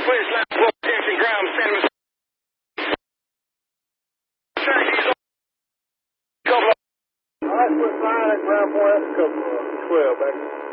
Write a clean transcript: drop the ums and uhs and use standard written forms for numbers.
Swedish line, full attention, ground, San I put 9 at ground point, that's a couple of 12 back.